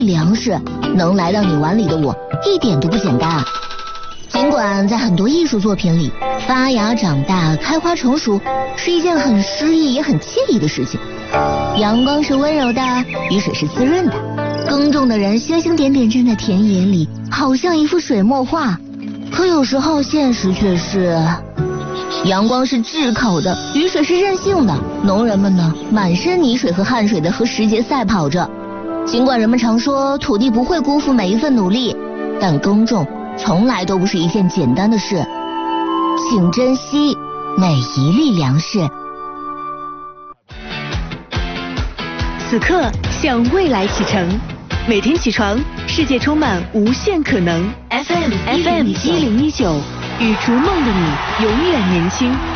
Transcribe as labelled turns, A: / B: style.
A: 粮食能来到你碗里的我，一点都不简单啊。尽管在很多艺术作品里，发芽、长大、开花、成熟是一件很诗意也很惬意的事情。阳光是温柔的，雨水是滋润的，耕种的人星星点点站在田野里，好像一幅水墨画。可有时候现实却是，阳光是炙烤的，雨水是任性的，农人们呢，满身泥水和汗水的和时节赛跑着。尽管人们常说土地不会辜负每一份努力，但耕种从来都不是一件简单的事，请珍惜每一粒粮食。
B: 此刻向未来启程，每天起床，世界充满无限可能。FM 1019，与逐梦的你永远年轻。